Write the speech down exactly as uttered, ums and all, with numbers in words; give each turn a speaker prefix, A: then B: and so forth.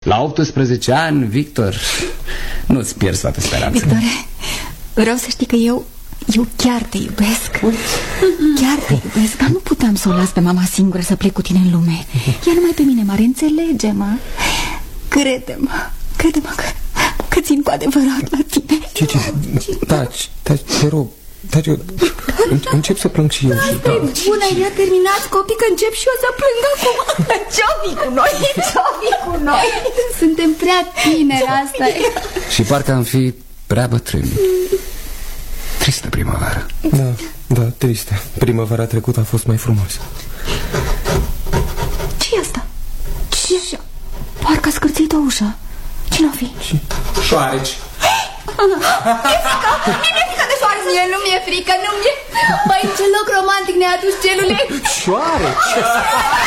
A: La optsprezece ani, Victor, nu-ți pierzi toată speranța.
B: Victor, vreau să știi că eu Eu chiar te iubesc. Chiar te iubesc. Dar nu puteam să o las pe mama singură să plec cu tine în lume. Ea numai pe mine m-are, înțelege-mă. Crede-mă, crede-mă că, că țin cu adevărat la tine.
C: Cici, taci, taci, te rog. Taci, eu încep să plâng și eu.
B: Bună, ia terminați copii că încep și eu să plâng acum. Ce-o fi cu noi? Ce-o fi cu noi? Suntem prea tineri, asta e.
A: Și parcă am fi prea bătrâni. Tristă primăvară.
C: Da, da, tristă. Primăvara trecută a fost mai frumoasă.
B: Ce-i asta? Ce? Parcă a scârțit o ușă. Cine-o fi?
C: Șoareci.
B: Mi-e frică, mi-e frică de soare. Mie nu mi-e frică, nu mi-e. Băi, în ce loc romantic ne-a adus celule.
C: Șoareci.